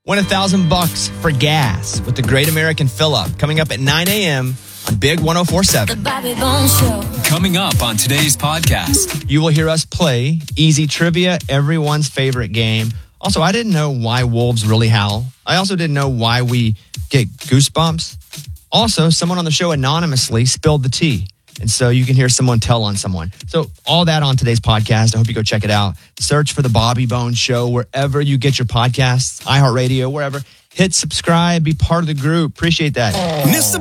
Win $1,000 for gas with the Great American Fill-Up coming up at 9 a.m. on Big 104.7. The Bobby Bones Show. Coming up on today's podcast. You will hear us play Easy Trivia, everyone's favorite game. Also, I didn't know why wolves really howl. I also didn't know why we get goosebumps. Also, someone on the show anonymously spilled the tea. And so you can hear someone tell on someone. So all that on today's podcast. I hope you go check it out. Search for The Bobby Bones Show wherever you get your podcasts, iHeartRadio, wherever. Hit subscribe, be part of the group. Appreciate that. Miss the